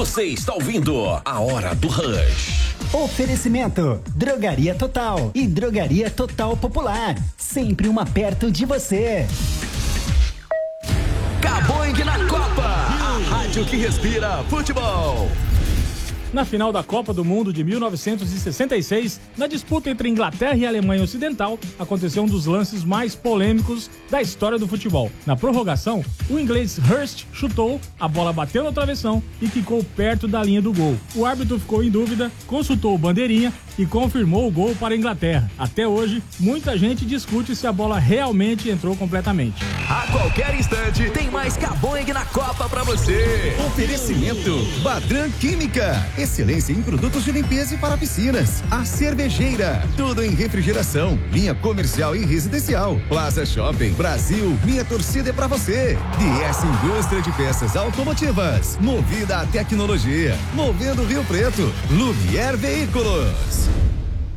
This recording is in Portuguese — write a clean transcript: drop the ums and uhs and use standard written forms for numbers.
Você está ouvindo A Hora do Rush. Oferecimento: Drogaria Total e Drogaria Total Popular. Sempre uma perto de você. Caboing na Copa, a rádio que respira futebol. Na final da Copa do Mundo de 1966, na disputa entre Inglaterra e Alemanha Ocidental, aconteceu um dos lances mais polêmicos da história do futebol. Na prorrogação, o inglês Hurst chutou, a bola bateu no travessão e ficou perto da linha do gol. O árbitro ficou em dúvida, consultou o bandeirinha e confirmou o gol para a Inglaterra. Até hoje, muita gente discute se a bola realmente entrou completamente. A qualquer instante, tem mais Caboing na Copa pra você. Oferecimento: Badran Química. Excelência em produtos de limpeza e para piscinas. A Cervejeira. Tudo em refrigeração. Linha comercial e residencial. Plaza Shopping Brasil. Minha torcida é pra você. DS Indústria de Peças Automotivas. Movida à tecnologia. Movendo Rio Preto. Lumière Veículos.